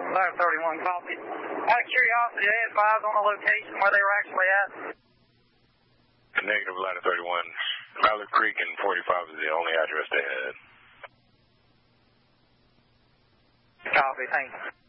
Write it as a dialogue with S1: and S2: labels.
S1: Ladder 31, copy. Out of curiosity, they advised on the location where they were actually at?
S2: Negative, Ladder 31. Mallard Creek and 45 is the only address they had.
S1: Copy, thanks.